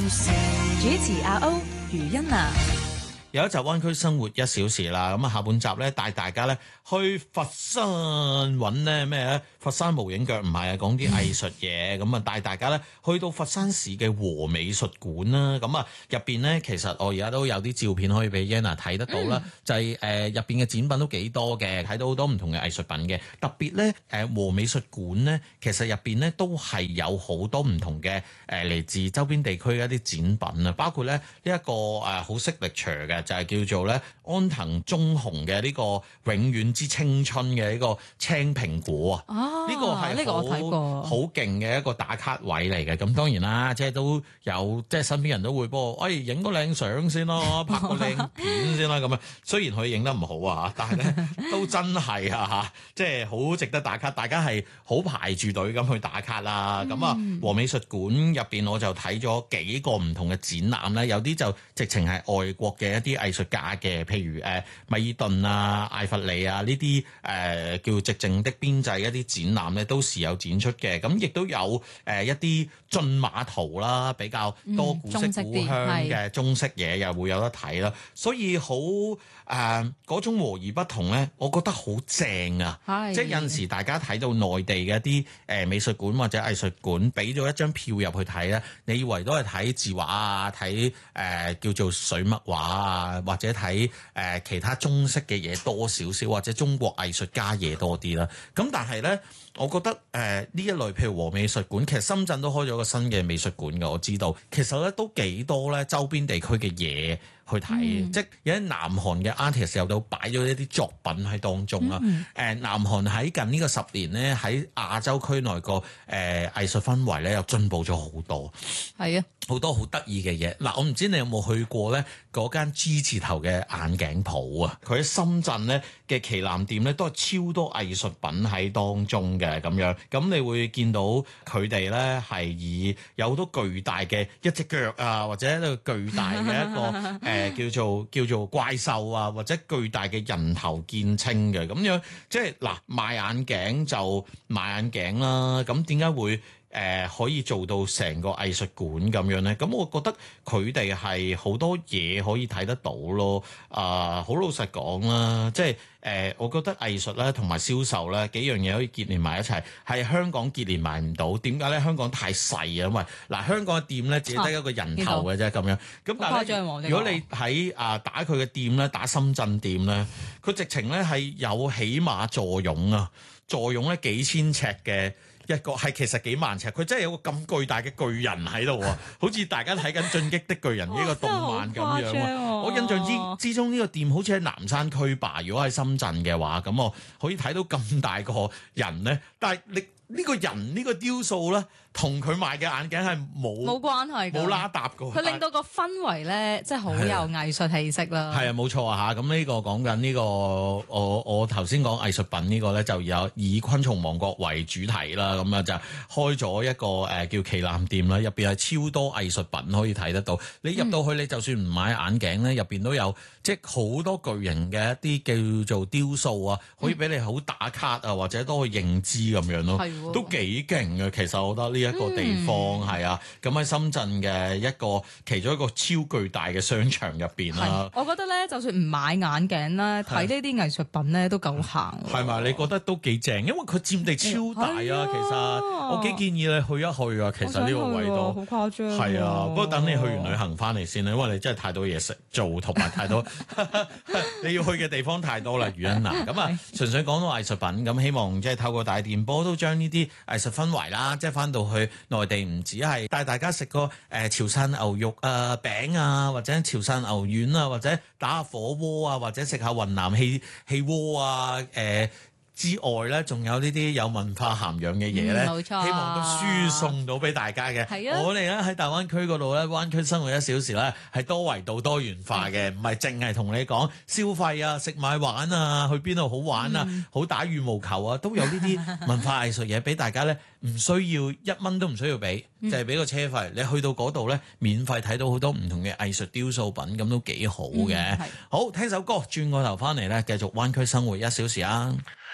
主持阿歐余欣娜。 有一集灣區生活1小時啦，咁啊下半集咧帶大家咧去佛山揾咧咩咧？佛山無影腳唔係啊，講啲藝術嘢，咁啊帶大家咧去到佛山市嘅和美術館啦，咁啊入邊咧其實我而家都有啲照片可以俾 Yana 睇得到啦，就係入邊嘅展品都幾多嘅，睇到好多唔同嘅藝術品嘅，特別咧和美術館咧，其實入邊咧都係有好多唔同嘅嚟自周邊地區嘅一啲展品啊，包括咧呢一個好色力場嘅。就係叫做咧安藤忠雄嘅呢個永遠之青春嘅呢個青蘋果啊！呢個係呢個我睇過， 好勁嘅一個打卡位嚟嘅。咁當然啦，即係都有即係身邊人都會幫我，影個靚相先咯，拍個靚片先啦。咁啊，雖然佢影得唔好啊，但係咧都真係啊即係好值得打卡。大家係好排住隊咁去打卡啦。咁啊，和美術館入邊我就睇咗幾個唔同嘅展覽咧，有啲就直情係外國嘅一啲藝術家嘅，譬如米爾頓啊、艾弗利啊呢啲叫寂靜的邊際一啲展覽咧，都時有展出嘅。咁亦都有一啲駿馬圖啦，比較多古色古香嘅中式嘢又會有得睇啦。所以好嗰種和而不同咧，我覺得好正啊！即係有陣時大家睇到內地嘅一啲美術館或者藝術館，俾咗一張票入去睇咧，你以為都係睇字畫啊，睇叫做水墨畫啊，或者睇其他中式嘅嘢多少少，或者中國藝術家嘢多啲啦。咁但係咧，我覺得呢一類譬如和美術館，其實深圳都開咗個新嘅美術館嘅，我知道。其實咧都幾多咧周邊地區嘅嘢去睇，即係有啲南韓嘅 artist 又都擺咗一啲作品喺當中啦。南韓喺近呢個10年咧，喺亞洲區內個藝術氛圍咧又進步咗好多。 係啊， 好多好得意嘅嘢。嗱，我唔知你有冇去過咧嗰間 G 字頭嘅眼鏡鋪啊？佢喺深圳咧嘅旗艦店咧都係超多藝術品喺當中嘅咁樣。咁你會見到佢哋咧係以有好多巨大嘅一隻腳啊，或者一個巨大嘅一個叫做怪獸啊，或者巨大嘅人頭見稱嘅咁樣。即係嗱，賣眼鏡就賣眼鏡啦。咁點解會可以做到成個藝術館咁樣呢？咁我覺得佢哋係好多嘢可以睇得到咯。好老實講啦，即係我覺得藝術咧同埋銷售咧幾樣嘢可以結連埋一齊，係香港結連埋唔到。點解咧？香港太細啊，因為嗱香港嘅店咧只係得一個人頭嘅啫咁樣。咁但係如果你喺打佢嘅店咧，打深圳店咧，佢直情咧係有起碼坐擁啊，坐擁咧幾千尺嘅。一個係其實幾萬尺，佢真係有個咁巨大嘅巨人喺度啊！好似大家睇緊《進擊的巨人》呢個動漫咁樣啊！我印象之中呢個店好似喺南山區吧，如果喺深圳嘅話，咁我可以睇到咁大個人咧。但係你呢個人呢個雕塑咧，同佢賣嘅眼鏡係冇關係，冇拉搭㗎。 佢令到個氛圍咧，即係好有藝術氣息啦。 係啊，冇錯啊嚇！咁呢個講緊呢個，我頭先講藝術品呢個咧，就有以昆蟲王國為主題啦。咁啊就開咗一個叫旗艦店啦，入邊係超多藝術品可以睇得到。你入到去，你就算唔買眼鏡咧，入邊都有即係好多巨型嘅一啲叫做雕塑啊，可以俾你好打卡啊，或者都去認知咁樣咯。都幾勁嘅，其實我覺得呢一個地方係啊，咁喺深圳嘅其中一個超巨大嘅商場入邊啦。 我覺得咧，就算唔買眼鏡啦，睇呢啲藝術品咧都夠行。 係咪？你覺得都幾正？因為佢佔地超大啊，其實我幾建議你去一去啊。其實呢個位都好誇張。 係啊，不過等你去完旅行翻嚟先啦，因為你真係太多嘢食做，同埋太多你要去嘅地方太多啦，余欣娜。咁啊，純粹講到藝術品，咁希望即係透過大電波都將呢啲藝術氛圍啦，即係翻到去內地唔止係帶大家食個潮汕牛肉啊餅啊，或者潮汕牛丸啊，或者打下火鍋啊，或者食下雲南氣鍋啊之外咧，仲有呢啲有文化涵養嘅嘢咧， 冇錯， 希望都輸送到俾大家嘅。我哋咧喺大灣區嗰度咧，灣區生活1小時咧係多維度多元化嘅，唔係淨係同你講消費啊、食買玩啊、去邊度好玩啊、好打羽毛球啊，都有呢啲文化藝術嘢俾大家咧，唔需要1蚊都唔需要俾，就係俾個車費。你去到嗰度咧，免費睇到好多唔同嘅藝術雕塑品，咁都幾好嘅。好，聽首歌，轉個頭翻嚟咧，繼續灣區生活1小時啊！